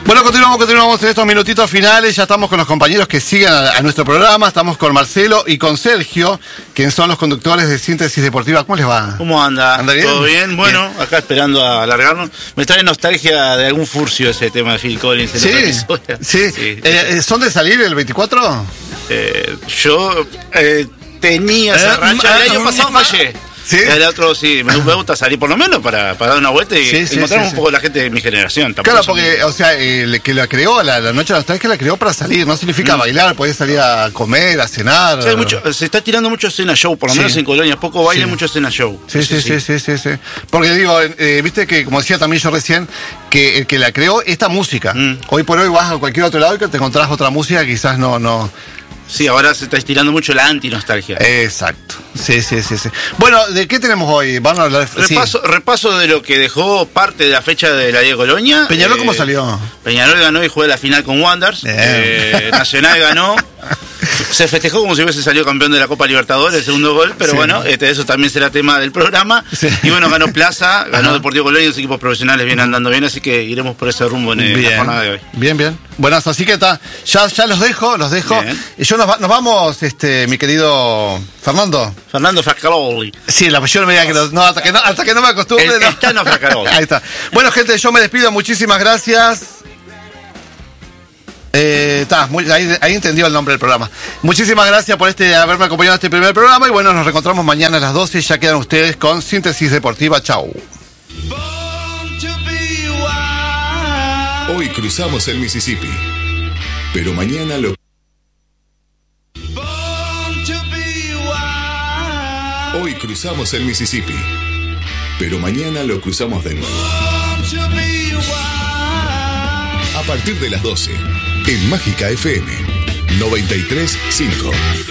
Bueno, continuamos en estos minutitos finales. Ya estamos con los compañeros que siguen a nuestro programa. Estamos con Marcelo y con Sergio, quienes son los conductores de Síntesis Deportiva. ¿Cómo les va? ¿Cómo anda? ¿Anda bien? ¿Todo bien? Bueno, bien. Acá esperando a alargarnos. Me trae nostalgia de algún furcio ese tema de Phil Collins. Sí. ¿Son de salir el 24? Yo tenía esa racha. El año pasado fallé. ¿Sí? El otro sí, me gusta salir por lo menos para dar una vuelta y encontrar un poco la gente de mi generación. Claro, porque, o sea, el que la creó, la noche de nostalgia, la creó para salir, no significa bailar, podés salir a comer, a cenar. Sí, se está tirando mucho escena show, por lo menos en Colonia, poco baile, mucho escena show. Sí. Porque digo, viste que, como decía también yo recién, que el que la creó, esta música. Hoy por hoy vas a cualquier otro lado y que te encontrás otra música, quizás no. Sí, ahora se está estirando mucho la anti-nostalgia. Exacto. Sí. Bueno, ¿de qué tenemos hoy? Van a hablar repaso de lo que dejó parte de la fecha de la Liga Colonia. ¿Peñarol cómo salió? Peñarol ganó y jugó la final con Wanderers. Nacional ganó. Se festejó como si hubiese salido campeón de la Copa Libertadores, el segundo gol, pero bueno, eso también será tema del programa. Sí. Y bueno, ganó Plaza, ganó Deportivo Colonia, los equipos profesionales vienen andando bien, así que iremos por ese rumbo en la jornada de hoy. Bien. Buenas, así que está. Ya los dejo. Y yo nos vamos, mi querido Fernando. Fernando Fraccaroli. Sí, el apellido no me diga que hasta que no me acostumbre. El Fraccaroli. Ahí está. Bueno, gente, yo me despido, muchísimas gracias. Ahí entendió el nombre del programa. Muchísimas gracias por haberme acompañado en este primer programa y bueno, nos reencontramos mañana a las 12. Ya quedan ustedes con Síntesis Deportiva. Chau. Hoy cruzamos el Mississippi, pero mañana lo... Hoy cruzamos el Mississippi, pero mañana lo cruzamos de nuevo. A partir de las 12, en Mágica FM 93.5.